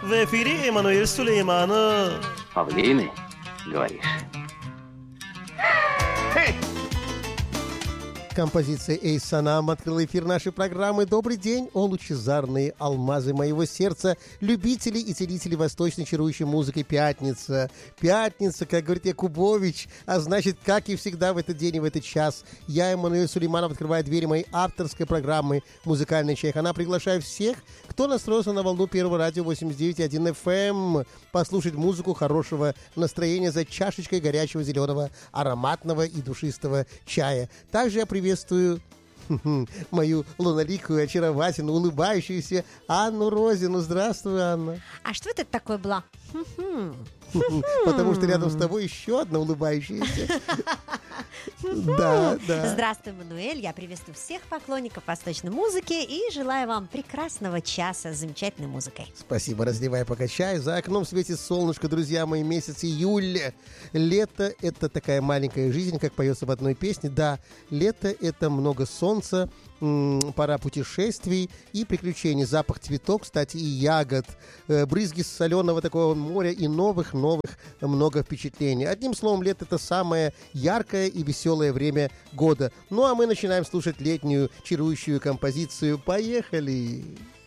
В эфире Эммануэль Сулейманов. Павлины, говоришь? Композиция «Эй, Санам» открыла эфир нашей программы. Добрый день, о лучезарные алмазы моего сердца, любители и ценители восточной чарующей музыки. Пятница, как говорит Якубович, а значит, как и всегда в этот день и в этот час, я, Эммануэль Сулейманов, открываю двери моей авторской программы «Музыкальный чайхана». Приглашаю всех, кто настроился на волну Первого радио 89.1 FM, послушать музыку хорошего настроения за чашечкой горячего зеленого ароматного и душистого чая. Также я приветствую мою луноликую, очаровательную, улыбающуюся Анну Розину. Здравствуй, Анна. А что это такое было? Потому что рядом с тобой еще одна улыбающаяся. Да. Здравствуй, Мануэль. Я приветствую всех поклонников восточной музыки и желаю вам прекрасного часа с замечательной музыкой. Спасибо, разливай пока чай. За окном светит солнышко, друзья мои, месяц июль. Лето — это такая маленькая жизнь, как поется в одной песне. Да, лето — это много солнца, пора путешествий и приключений. Запах цветов, кстати, и ягод, брызги соленого такого моря и новых много впечатлений. Одним словом, лето — это самое яркое и веселое время года. Ну, а мы начинаем слушать летнюю чарующую композицию. Поехали!